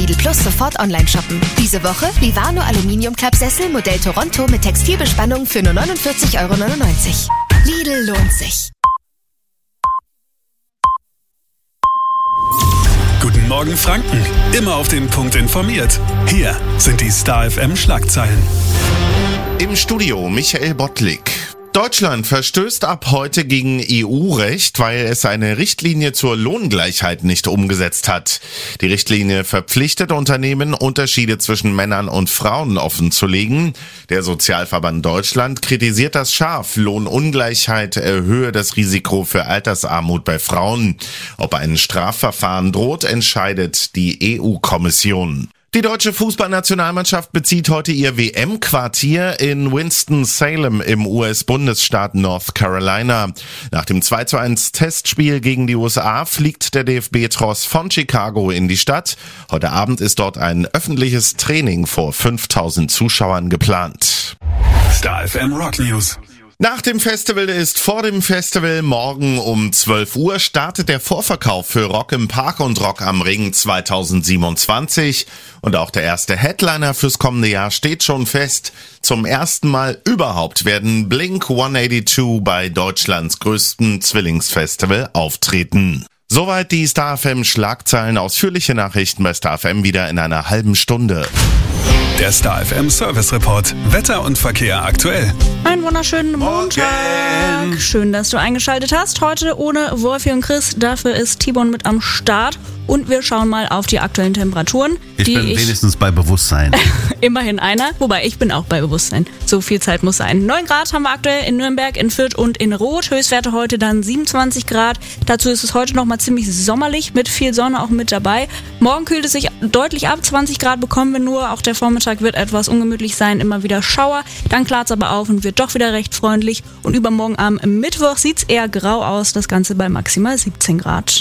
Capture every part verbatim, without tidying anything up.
Lidl Plus sofort online shoppen. Diese Woche Livano Aluminium-Klappsessel Modell Toronto mit Textilbespannung für nur neunundvierzig Euro neunundneunzig. Lidl lohnt sich. Guten Morgen Franken, immer auf den Punkt informiert. Hier sind die Star F M Schlagzeilen. Im Studio Michael Bottlik. Deutschland verstößt ab heute gegen E U-Recht, weil es eine Richtlinie zur Lohngleichheit nicht umgesetzt hat. Die Richtlinie verpflichtet Unternehmen, Unterschiede zwischen Männern und Frauen offenzulegen. Der Sozialverband Deutschland kritisiert das scharf. Lohnungleichheit erhöhe das Risiko für Altersarmut bei Frauen. Ob ein Strafverfahren droht, entscheidet die E U-Kommission. Die deutsche Fußballnationalmannschaft bezieht heute ihr W M-Quartier in Winston-Salem im U S-Bundesstaat North Carolina. Nach dem zwei zu eins Testspiel gegen die U S A fliegt der D F B-Tross von Chicago in die Stadt. Heute Abend ist dort ein öffentliches Training vor fünftausend Zuschauern geplant. Star F M Rock News. Nach dem Festival ist vor dem Festival. Morgen um zwölf Uhr startet der Vorverkauf für Rock im Park und Rock am Ring zweitausendsiebenundzwanzig. Und auch der erste Headliner fürs kommende Jahr steht schon fest. Zum ersten Mal überhaupt werden Blink hundertzweiundachtzig bei Deutschlands größtem Zwillingsfestival auftreten. Soweit die Star F M Schlagzeilen. Ausführliche Nachrichten bei Star F M wieder in einer halben Stunde. Der Star F M Service Report. Wetter und Verkehr aktuell. Einen wunderschönen Montag. Morgen. Schön, dass du eingeschaltet hast. Heute ohne Wolfi und Chris. Dafür ist Tibon mit am Start. Und wir schauen mal auf die aktuellen Temperaturen. Ich die bin ich wenigstens bei Bewusstsein. Immerhin einer. Wobei, ich bin auch bei Bewusstsein. So viel Zeit muss sein. neun Grad haben wir aktuell in Nürnberg, in Fürth und in Roth. Höchstwerte heute dann siebenundzwanzig Grad. Dazu ist es heute nochmal ziemlich sommerlich, mit viel Sonne auch mit dabei. Morgen kühlt es sich deutlich ab. zwanzig Grad bekommen wir nur. Auch der Vormittag wird etwas ungemütlich sein. Immer wieder Schauer. Dann klart es aber auf und wird doch wieder recht freundlich. Und übermorgen am Mittwoch sieht es eher grau aus. Das Ganze bei maximal siebzehn Grad.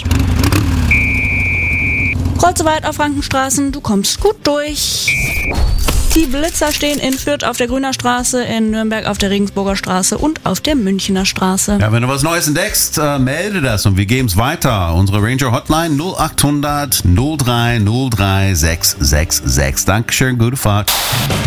Rollt soweit auf Frankenstraßen, du kommst gut durch. Die Blitzer stehen in Fürth auf der Grüner Straße, in Nürnberg auf der Regensburger Straße und auf der Münchener Straße. Ja, wenn du was Neues entdeckst, äh, melde das und wir geben's weiter. Unsere Ranger Hotline null acht hundert null drei null drei sechs sechs sechs. Dankeschön, gute Fahrt.